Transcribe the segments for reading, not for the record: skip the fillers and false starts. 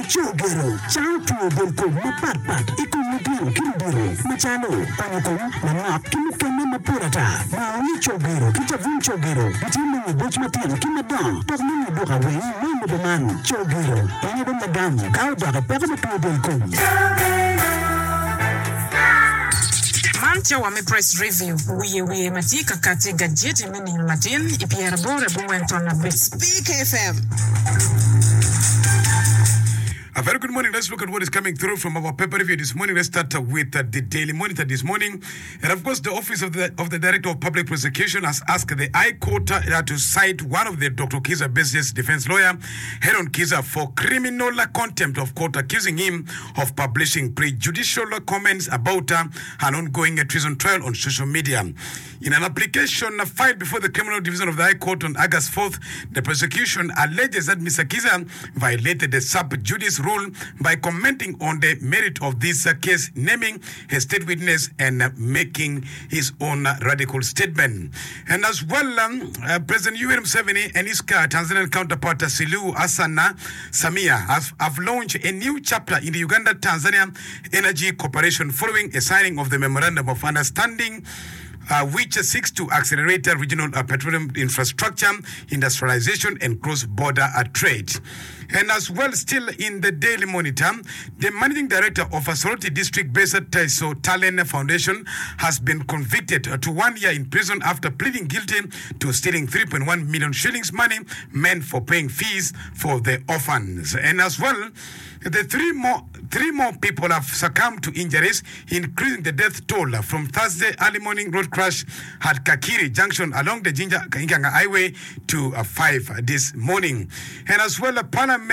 chogero chantu delko mapat ikumudio kindiro machano panyako na kimukene mapurata na chogero kitavun chogero kitimo ni bochmatin kimadon tokni doka we no doman chogero panyado madam kauda pega delko Mancha wame press review wiye matika kate gajeti mini matin ipiara bora buwenton na Speak FM. A very good morning. Let's look at what is coming through from our paper review this morning. Let's start with the Daily Monitor this morning. And of course, the Office of the Director of Public Prosecution has asked the High Court to cite one of the Dr. Kiza Besse's defense lawyer, Heron Kiza, for criminal contempt of court, accusing him of publishing prejudicial comments about an ongoing treason trial on social media. In an application filed before the Criminal Division of the High Court on August 4th, the prosecution alleges that Mr. Kiza violated the sub judice rule by commenting on the merit of this case, naming a state witness and making his own radical statement. And as well, President Yoweri Museveni and his Tanzanian counterpart Suluhu Hassan Samia have launched a new chapter in the Uganda-Tanzania Energy Cooperation following a signing of the Memorandum of Understanding, which seeks to accelerate regional petroleum infrastructure, industrialization, and cross-border trade. And as well, still in the Daily Monitor, the managing director of a Soroti district-based Taiso Talent Foundation has been convicted to 1 year in prison after pleading guilty to stealing 3.1 million shillings money meant for paying fees for the orphans. And as well, the three more people have succumbed to injuries, increasing the death toll from Thursday early morning road crash at Kakiri Junction along the Inganga Highway to 5 this morning. And as well,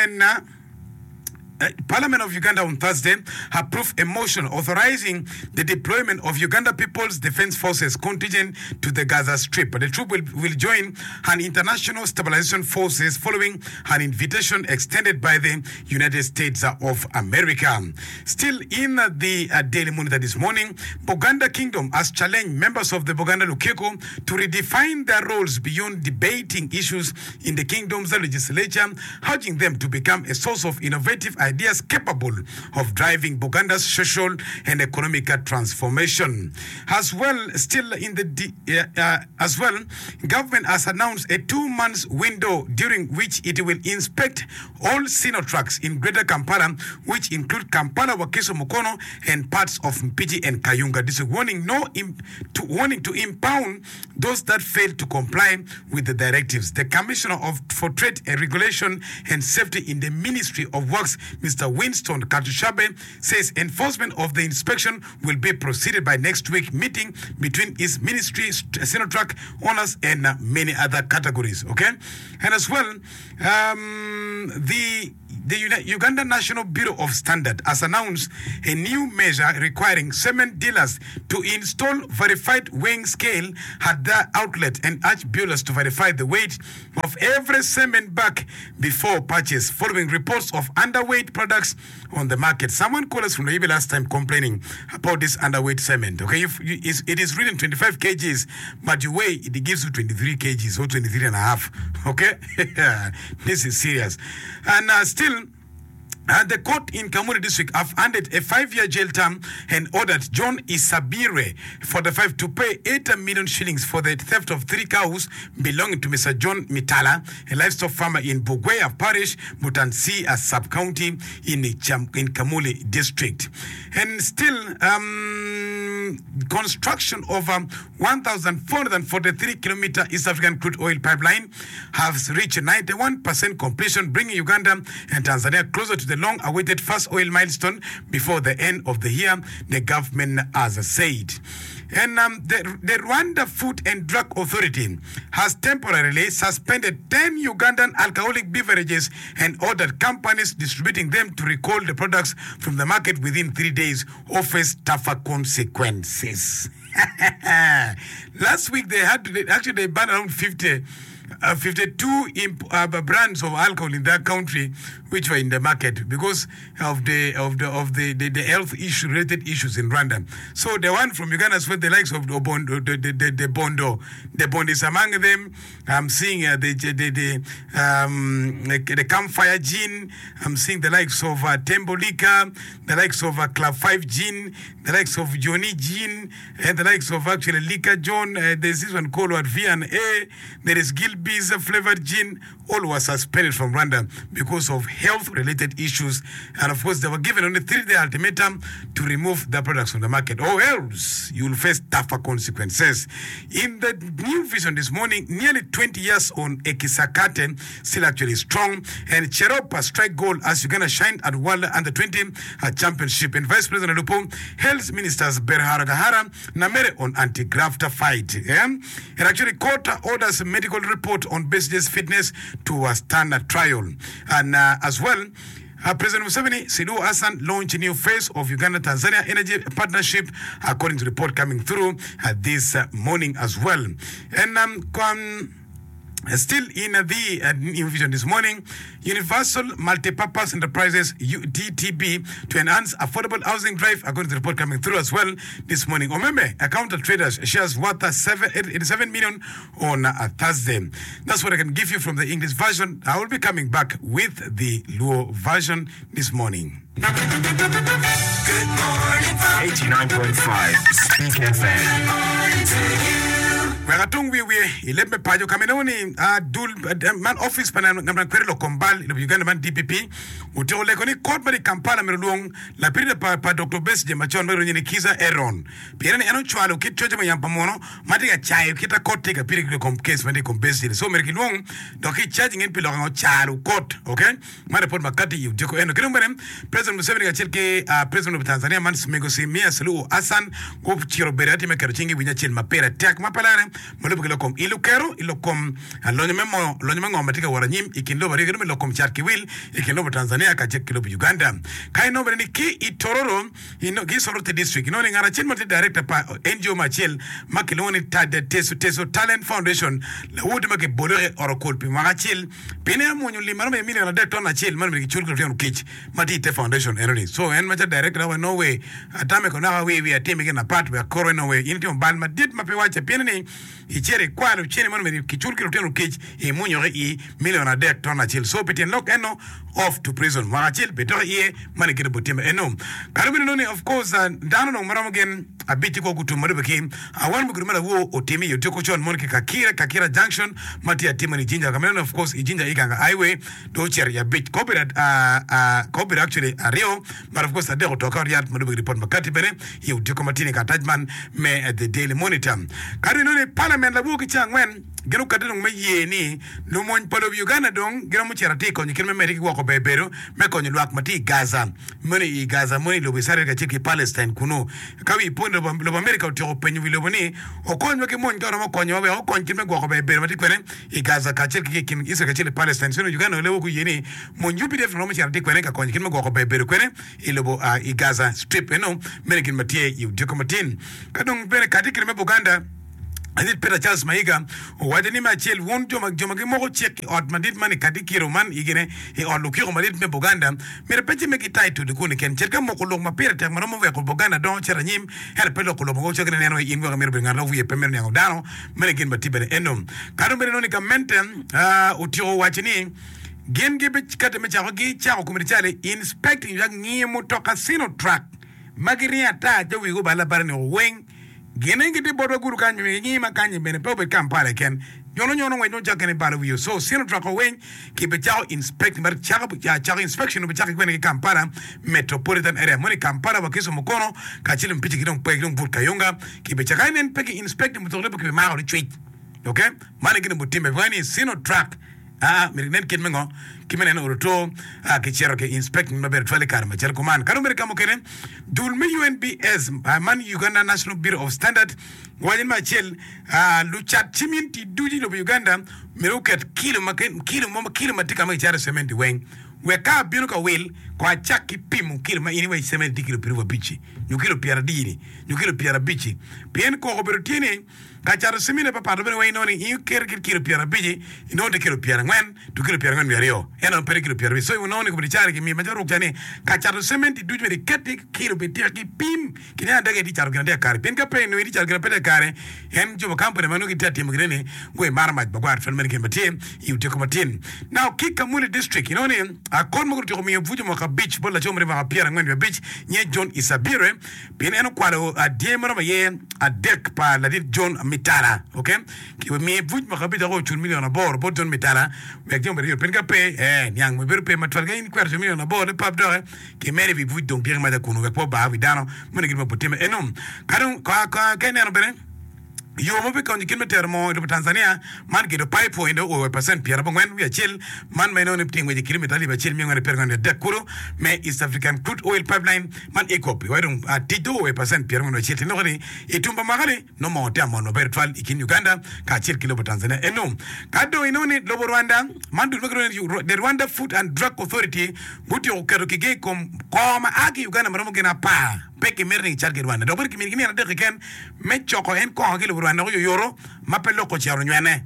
Parliament of Uganda on Thursday approved a motion authorizing the deployment of Uganda People's Defense Forces contingent to the Gaza Strip. The troop will join an international stabilization forces following an invitation extended by the United States of America. Still in the Daily Monitor this morning, Buganda Kingdom has challenged members of the Buganda Lukeko to redefine their roles beyond debating issues in the kingdom's legislature, urging them to become a source of innovative ideas capable of driving Buganda's social and economic transformation. As well, still in the government has announced a 2-month window during which it will inspect all Sinotraks in Greater Kampala, which include Kampala, Wakiso, Mukono, and parts of Mpiji and Kayunga. This is warning to impound those that fail to comply with the directives. The Commissioner for Trade and Regulation and Safety in the Ministry of Works, Mr. Winston Katushabe, says enforcement of the inspection will be proceeded by next week meeting between his ministry, Sinotrak owners, and many other categories. Okay, and as well, the Uganda National Bureau of Standards has announced a new measure requiring cement dealers to install verified weighing scale at their outlet and urge builders to verify the weight of every cement bag before purchase, following reports of underweight products on the market. Someone called us from the EB last time complaining about this underweight cement. Okay, it is written 25 kgs, but you weigh it gives you 23 kgs or 23 and a half. Okay, this is serious. And still, the court in Kamuli district have handed a 5-year jail term and ordered John Isabire to pay 8 million shillings for the theft of 3 cows belonging to Mr. John Mitala, a livestock farmer in Bugweya Parish, Mutansi, a sub-county in Kamuli district. And still, construction of 1,443 kilometer East African crude oil pipeline has reached 91% completion, bringing Uganda and Tanzania closer to the long-awaited first oil milestone before the end of the year, the government has said. And the Rwanda Food and Drug Authority has temporarily suspended 10 Ugandan alcoholic beverages and ordered companies distributing them to recall the products from the market within 3 days or face tougher consequences. Last week they banned around 50 52 brands of alcohol in that country which were in the market because of the health issue related issues in Rwanda. So the one from Uganda is with the likes of the Bondo is among them. I'm seeing the Campfire Gin. I'm seeing the likes of Tembolika, the likes of Club 5 Gin, the likes of Johnny Gin, and the likes of actually Lika John. There's this one called V&A. There is Gilby's flavored gin. All was suspended from Rwanda because of health-related issues. And of course, they were given only 3-day ultimatum to remove the products from the market, or else you will face tougher consequences. In the new vision this morning, nearly 20 years on Ekisakate, still actually strong, and Cheropa strike goal as Uganda shined at World Under-20 Championship. And Vice President Lupo Health Ministers Berhara Namere on anti-graft fight. And actually, court orders a medical report on business fitness to a standard trial. And as well, President Museveni, Suluhu Hassan launched a new phase of Uganda-Tanzania energy partnership, according to the report coming through this morning as well. And still in the new vision this morning, Universal Multipurpose Enterprises, UDTB, to enhance affordable housing drive, according to the report coming through as well this morning. Omembe, Accountant Traders, shares worth 87 million on Thursday. That's what I can give you from the English version. I will be coming back with the Luo version this morning. Good morning, 89.5 Speak FM. Good morning to you. Wagatung we ilebe pajo kamenoni dul man office pana ngamna kwere lo kombal lo Uganda man DPP utole koni court bari Kampala merulong la pirida pa Dr. Besigye machon mero nyini kiza Aaron pirani eno chwalo kit choje mayampa mono matiga chayo kita court tega piriki kom case mandi kom Besigye so merki long doki charging en pilo ngo chalo court okay ma report makati yu jeko eno kirumbere President Museveni gachilke President of Tanzania man smego simia Suluhu Hassan go chiro berati mekaro chingi winya chil mapera tek mapalare malubu kilokom ilukero ilokom lonyemengo matika waranyim ikinlo bari gero ilokom charki will ikinlo Tanzania ka check kilo Uganda kaino bari ki itororo ino gisorote district ino ngara chen mate director pa NGO machel makiloni teso talent foundation la wote make bolore orokol pi magachil pene monyo limaro me mili na director na chel man me chulko fionu kich mati te foundation enoni so en mate director wa no way atame kona we ateme na part we koro no way inti on ma dit mape wache pene ni ichere kwalo chene mano me kichulko fionu kich e monyo e million director na chel so peten lock eno off to prison magachil beto ye mane kire botima eno karabini noni of course dano no maramo gen abiti ko kutu maruba kim awan mugurumala wo otemi yotoko chon monke kakira junction mati ya timani jinja kameno of course ijinja ikanga highway do cher ya bit copyright actually rio but of course ade otoka riat maruba report makati bere yotoko matini ka tajman me the Daily Monitor karino ne parliament la buki changwen gero kadeno me yeni no mon polo Uganda dong gero mo cherati ko nyikeme meriki ko bebero me ko nyuak mati Gaza moni lo bisare ka chiki Palestine kuno kawi pondo lo America to penyu viloboni okonyo ke mon garo mo konyo we okonyo kime ko bebero mati kwene Gaza ka chiki kim isa ka chiki Palestine so Uganda le ku yeni mon yupide no mo cherati kwene ka konyo kime ko bebero kwene ilobo Gaza strip merikin mati yu dikomatin kadong bere kadikire me Buganda Adit Peter Charles Maiga wadeni machel won joma mo check out madit mani kadikiro man igene e on lukiro madit me Buganda mere peche me kitai to dikuni ken cherka mo kolong mapira tak mano mo ve ko Buganda don chera nyim her pelo ko mo chekene neno ingo mere benga no vie pemer nyango dano mere kin batibere enom karo mere noni kamenten utio wachini gen gibe kate me chako gi chako kumitale inspecting yang ngimo to casino track magiria ta jo wi go bala barne weng genenge de bodo guru kanyu ngi makanye bene pe Kampala ken nyono we no jakene bala wi so sino trako wen ki be chao inspect mar chao inspection be chao kwene Kampala metropolitan area moni Kampala bakiso mukono ka chile mpiti kidong pe kidong burka yonga ki be chaka nen pe ki inspect mutore be ma ro tweet okay mane kine mutimbe wani sino track mirinen kidmengo kimene no roto ke chero ke inspect no ber twale karma chero koman kanu ber kamo kene dulme UNBS man Uganda National Bureau of Standard wajin ma chel luchat chiminti duji no Uganda meruket kilo matika ma chero cement weng we ka binu ka will kwa chaki pimu kilo ma ini wa sementi kilo piru wa bichi nyukilo piara dini nyukilo piara bichi pien ko obertini kacharo semine papa do bene wainoni yu kilo piara bichi inote kilo piara ngwen tu kilo piara ngwen yario ena pere kilo piara bichi so unoni ko bichari ki mi majaro jani kacharo sementi du bene kete kilo betia ki pim kinya ndage di charo kende kare pien ka pe no di charo kende kare hem jo kampo ne manu ki tati mgrene ngwe marma bagwar felmen ke matin yu te ko matin now Kikamuli district inoni akon mo ko mi vujo mo ka beach bola chomre ba piara ngwen beach nye John Isabire pien eno kwalo adiemro ma ye adek pa la dit John Mitara okay ki mi vujo mo ka beach ko 1 million abor bo John Mitara me jombe rio pen ka pe nyang mo ber pe matwal ga in 4 million abor pap do ki mere vi vujo don pierre ma da kuno ko ba vidano mo ne ki mo poteme enom kadon ka keneno bere yo mo be kan kin meter mo do Tanzania man ke do pipe point o percent piera bangwen wi achil man may no ne pting we kilometer li bachil mi ngane per ngane de kuro me East African crude oil pipeline man ekopi wa dum atito o percent piera ngone chil no ri itumba magale no mo ta mo no bertwal ikin Uganda ka chil kilo Tanzania eno kado inoni lobo Rwanda man do the Rwanda Food and Drug Authority guti o kero kige kom koma agi Uganda maromo gena pa peke merni charge Rwanda do ber kimi na de ken me choko en ko hagile Rwanda ko yoro mapelo ko charo nyane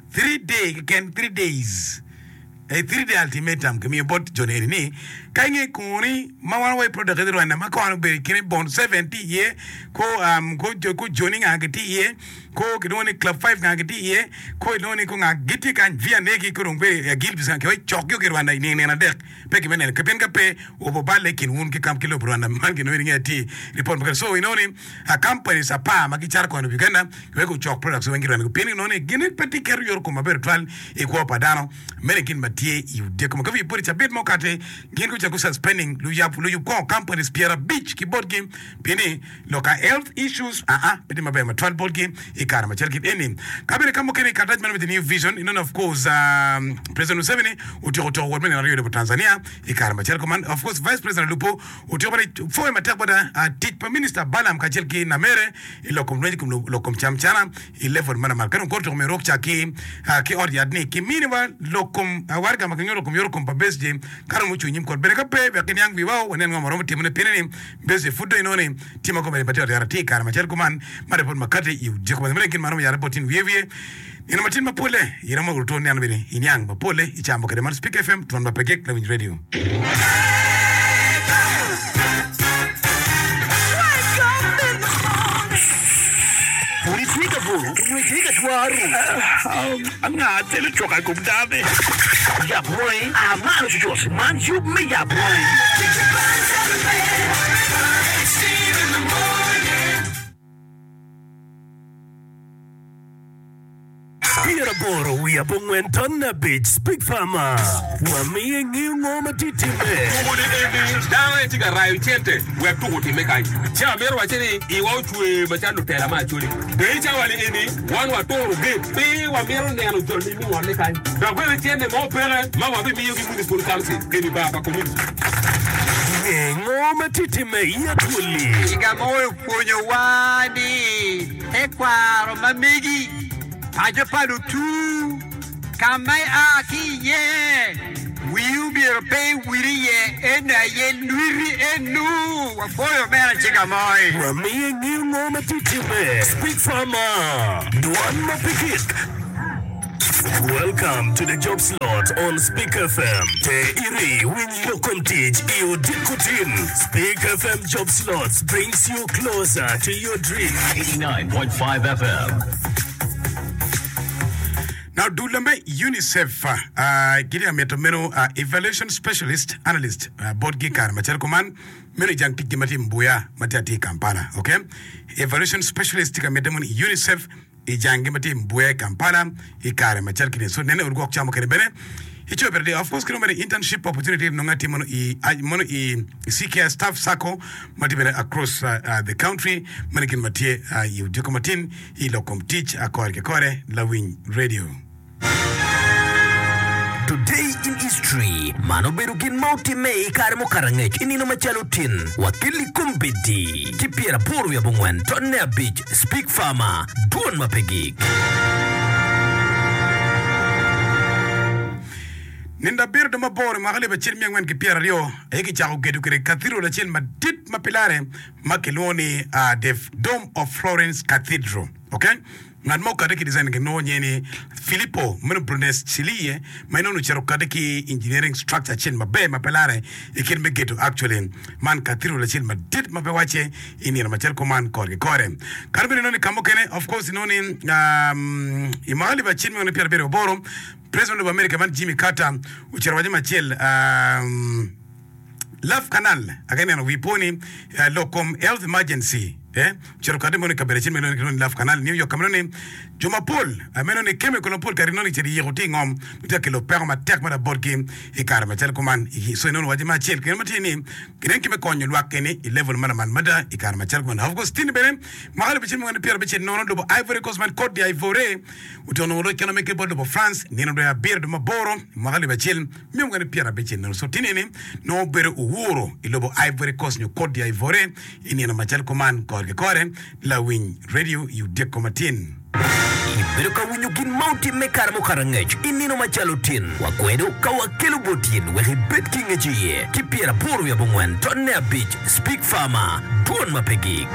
3 days a 3-day ultimatum kimi bot joneri ni kainge kuni mawan way product Rwanda makon be kini bond 70 ye ko ko joining agati ye ko kidoni club 5 ngagati ye ko idoni ko ngagiti kan via neki ko ngbe ya gilbis kan ko chokyo ke Rwanda ni na dek pe ki menen ke pen ka pe o bobale kin won ki kam kilo Rwanda man ki no ringa ti report because so inoni a company sa pa magichar ko no Uganda we ko chok products wengi Rwanda ko pen inoni gine peti ker yor ko maber twal e ko padano merekin matie yu de ko vi pori chabet mo kate gin ko chaku suspending lu ko companies Pierre Beach ki board game peni local health issues peti maber ma 12 board game ikara ma chelkit enin kabere kamo kene attachment with the new vision in of course President Museveni utiro word men radio de Tanzania ikara ma chelko man of course Vice President Lupo utiro for matakboda teach minister Balam ka chelki na mere ilokom lokom chamchana 11 mana markano korto me rokcha ki oriadni ki minimal lokom warga makanyoro kom yoro kom pa besje karo muchu nyim ko bere ka pe yakini yang viwao wonen ngomoro timune peneni bese fudo inoni tima ko bere patio yarati kara ma chelko man mare pon makati yu jeko mele kin maro ya reporting wievie ina matin mapole ina mo rutoni anbele inyang mapole ichambo kare man Speak FM tuan bapegek na radio Politika bulu, politika tuaru. Anga tele choka kumdame. Ya boy, amano chos, man you me ya boy. Pira boro we are bongwenton na beach Speak Farmer. Wa mi ngingo matitime. Ngone ebi dawe tiga rayu chente we tuko timekai. Cha mero wacheni iwa chwe machando tela machuli. De cha wale eni wan wa toro be be wa mero ne anu jolni ni wale kai. Da kwele chende mo pere ma wa bi mi yogi muni full council keni baba community. Ngingo matitime ya tuli. Chiga moyo ponyo wani. Ekwaro mamigi. Aja padu tu kamai aki ye will be pay wiri ye ena ye nuri enu wafoyo mera chiga moi Wami ngingo matitime Speak Farmer Duan mapikik. Welcome to the job slot on Speak FM. Te iri win lokum teach iyo dikutin. Speak FM job slots brings you closer to your dream. 89.5 FM. Now, Dulambe UNICEF, Gideon Metomeno, evaluation specialist, analyst, board gikar, Macherkoman, Mary Jang Pikimati Mbuya, Matati Kampala, okay? Evaluation specialist, Metamon UNICEF, Ijangimati Mbuya Kampala, Ikare Macherkin, so Nene would walk Chamakere. Of course, internship opportunity nongati mono CK staff sako matibere across the country manikin matie yu dekomatin ilokom teach akore lawin radio. Today in history, manoberukin mauti mei karemo karangech inino machalutin wakili kumbiti kipiera poru ya bungwen tonne beach Speak Farmer duon mapegik. ninda bir de mabor magali ba chil miangwen ki piera rio e ki chago gedu kre kathiro la chil madit mapilare makeloni the Dome of Florence Cathedral, okay? Ngad mo kada ki design ke no nyeni Filippo men Brunes Chilie men no chero kada ki engineering structure chin mabe mapelare e kin me geto actually man katiro la chin madit mabe wache ini na machel command kore karbe no ni kamo kene of course no ni imali ba chin me no pierre bero boro president of America man Jimmy Carter uchero waje machel Love Canal again no viponi locum health emergency chero kade mo ni kaberechin meno ni Love Canal New York kameno Juma Paul ameno ni keme kono Paul karino ni cheri yoti ngom tuta ke lo père ma tek ma borgi e karma chel kuman so non waji ma chel ken matini ken keme konyo lwa kene level man mada e karma chel kuman of course tin bere ma hale bichin mo ni pierre bichin non do Ivory Coast man Côte d'Ivoire utono ro keno meke bodo bo France ni no do ya beard ma boro ma hale bichin mi mo ni pierre bichin no so tinini no bere uwuro ilobo Ivory Coast ni Côte d'Ivoire ini na machel kuman kore la win radio you de komatin Iberuka winyugin mauti mekara mukarangej inino machalutin wakwedo kawakelu botin wehi bet kingejiye kipiera puru ya bungwen tonne a beach speak farmer tuon mapegik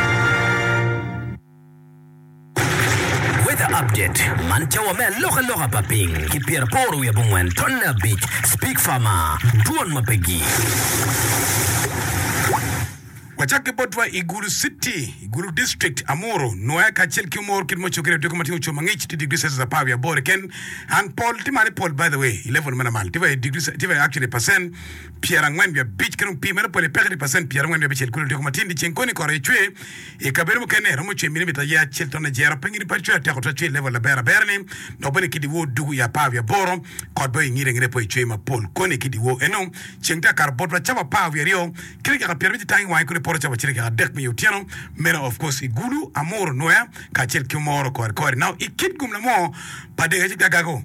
weather update mancha wa mea loka paping kipiera puru ya bungwen tonne a beach speak farmer tuon mapegik Wachake botwa Igulu City, Igulu District, Amoro, Noya Kachel Kimor, Kidmochokere, Documentary Chomangich, 2 degrees Celsius of Pavia, Borken, and Paul, Timani Paul, by the way, 11 manamal, Tiva actually percent, Pierre Angwambia, Beach Can P, Manapoli, 30%, Pierre Angwambia, Bichel, Documentary, Chinconi, Corre, a Caberu Cane, Romuchi, Minimita, Chilton, Jera, Pengi, Pacha, Tacotachi, level of Bear Bernie, nobody kid would do ya Pavia Boro, caught by needing a poema, Paul, Coni Kid Wo, and no, Chinta Carbota, Chava Pavia, Kirika, Pierre, time why could porcha wachirika dek mi utiano mena of course Igulu Amoro Noya kachel kimoro kore now ikit gumna mo padega jigagago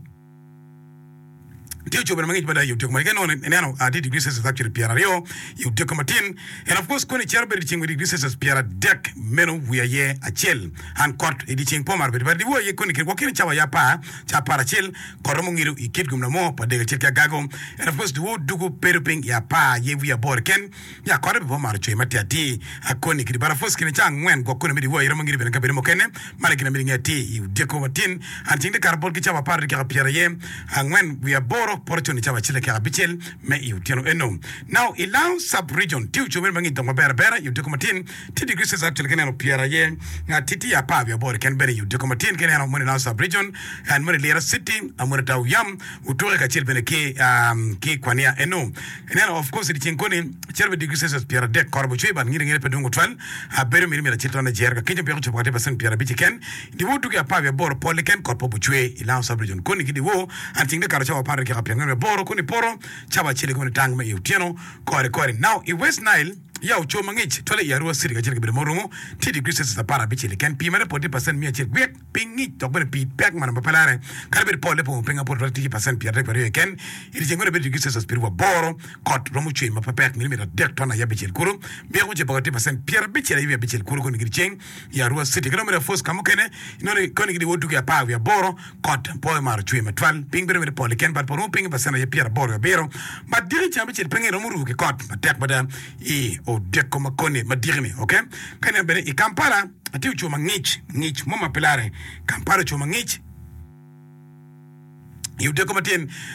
Dio chober mangi bada you took my no no degrees is actually Pierre Rio you took matin and of course koni cherber ching with degrees is Pierre deck meno we are ye a chill and court editing pomar but the way koni ke wakini chawa ya pa cha para chill koromungiru ikit gumna mo padega jigagago and of course the wood dugu peruping ya pa ye we are borken ya kore pomar chui matiati akoni kidi bara fos kini chang ngwen go koni medi wo yeramungiru ben kabere mokene malakina medi ngati you deko matin and ting de karbol ki chawa par ki Pierre ye ngwen we are boro porcho ni chawa chile ka bichel me you tiano eno now ilau sub region tiu chomer mangi tongo bera you documentin 2 degrees Celsius actually kenano Pierre ye nga titi ya pa ya bor ken bere you documentin kenano mo na sub region and mo lera city amore taw yam utore ka chil bene ke kwania eno and of course di chinkoni cherbe degrees Celsius Pierre de korbo chwe ban ngire pedungo twan a bere mi mira chitona jerga kinje pe chwa 40% Pierre bichiken di wo duga pa ya bor poliken korpo buchwe ilau sub region koni kidi wo anting de karacha pa ke ngwe boro kuni poro chaba chile kuni tang me yutiano kore now in West Nile ya ucho mangich tole ya ruwa siri gajere gibere morumo 2 degrees Celsius para bichile ken pi mere 40% mi achil gwek pingi tokbere pi pek mana bapalare kalbere pole po pinga po 30% pi arek pare ken ili jengore 2 degrees Celsius pirwa boro kot romu chui mapapek milimeter dek tona ya bichile kuru biya kuche 40% pi arek bichile ya bichile kuru kuni giricheng ya ruwa siri kano mere fos kamo kene inone koni gidi wodu ya pa ya boro kot poe mara chui matwal pingbere mere pole ken bat porumo pingi pasana ya pi boro ya bero but diri chambi chile pingi romu ruke kot matek bada o deko makone madirni okay kana bere I Kampala ati uchoma ngich mama pelare Kampala choma ngich you deko matin